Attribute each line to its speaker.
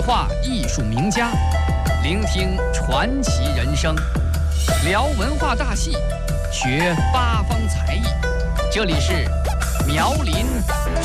Speaker 1: 话艺术名家，聆听传奇人生，聊文化大戏，学八方才艺。这里是苗林